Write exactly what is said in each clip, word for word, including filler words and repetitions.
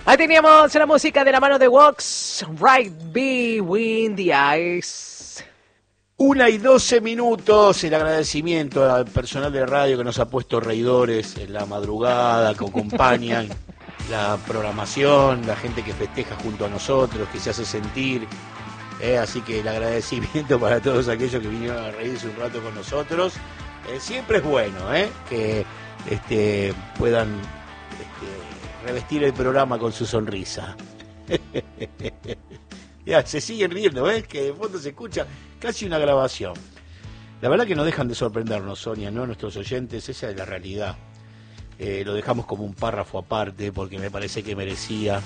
Ahí teníamos la música de la mano de Vox, Right Between the Eyes. Una y doce minutos, el agradecimiento al personal de radio que nos ha puesto reidores en la madrugada, que acompañan la programación, la gente que festeja junto a nosotros, que se hace sentir. Eh, así que el agradecimiento para todos aquellos que vinieron a reírse un rato con nosotros. Eh, siempre es bueno eh, que este, puedan este, revestir el programa con su sonrisa. Ya, se siguen riendo, ¿ves? Que de fondo se escucha casi una grabación. La verdad que no dejan de sorprendernos, Sonia, ¿no? Nuestros oyentes, esa es la realidad. Eh, lo dejamos como un párrafo aparte porque me parece que merecía,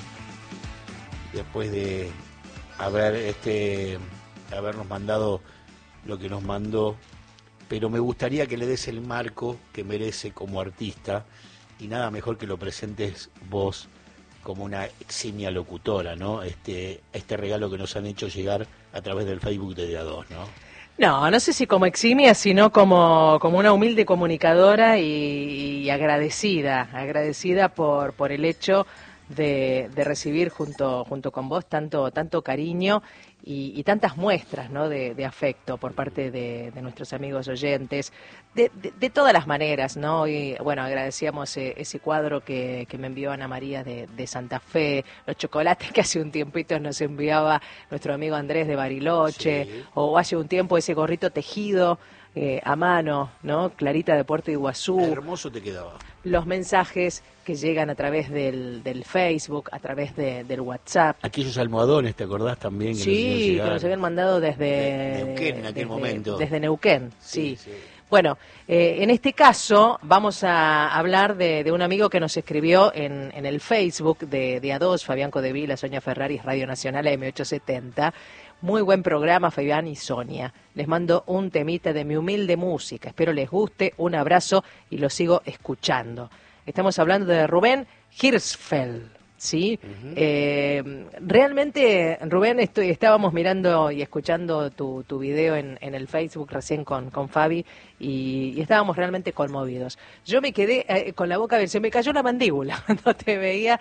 después de haber este habernos mandado lo que nos mandó, pero me gustaría que le des el marco que merece como artista, y nada mejor que lo presentes vos como una eximia locutora, ¿no? Este, este regalo que nos han hecho llegar a través del Facebook de D A dos, ¿no? No, no sé si como eximia, sino como, como una humilde comunicadora y, y agradecida, agradecida por, por el hecho de, de recibir junto, junto con vos tanto, tanto cariño y, y tantas muestras, ¿no? de, de afecto por parte de, de nuestros amigos oyentes, de, de, de todas las maneras, ¿no? Y bueno, agradecíamos eh, ese cuadro que, que me envió Ana María de, de Santa Fe, los chocolates que hace un tiempito nos enviaba nuestro amigo Andrés de Bariloche, sí. O hace un tiempo ese gorrito tejido eh, a mano, ¿no? Clarita de Puerto Iguazú. Hermoso te quedaba. Los mensajes que llegan a través del, del Facebook, a través de, del WhatsApp. Aquellos almohadones, ¿te acordás también? Que sí, nos que nos habían mandado desde de Neuquén en aquel desde, momento. Desde Neuquén, sí. sí. sí. Bueno, eh, en este caso vamos a hablar de, de un amigo que nos escribió en, en el Facebook de, de A dos, Fabián Codevila, Sonia Ferraris, Radio Nacional A M ochocientos setenta. Muy buen programa, Fabián y Sonia. Les mando un temita de mi humilde música. Espero les guste. Un abrazo y lo sigo escuchando. Estamos hablando de Rubén Hirschfeld, ¿sí? Uh-huh. Eh, realmente, Rubén, estoy, estábamos mirando y escuchando tu, tu video en, en el Facebook recién con, con Fabi y, y estábamos realmente conmovidos. Yo me quedé eh, con la boca abierta, se me cayó la mandíbula cuando te veía,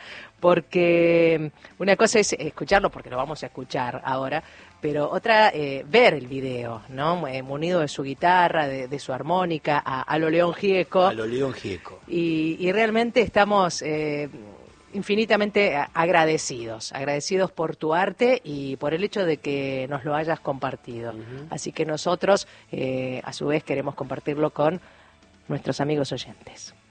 porque una cosa es escucharlo, porque lo vamos a escuchar ahora, pero otra, eh, ver el video, ¿no? Eh, munido de su guitarra, de, de su armónica, a, a lo León Gieco. A lo León Gieco. Y, y realmente estamos eh, infinitamente agradecidos, agradecidos por tu arte y por el hecho de que nos lo hayas compartido. Uh-huh. Así que nosotros, eh, a su vez, queremos compartirlo con nuestros amigos oyentes.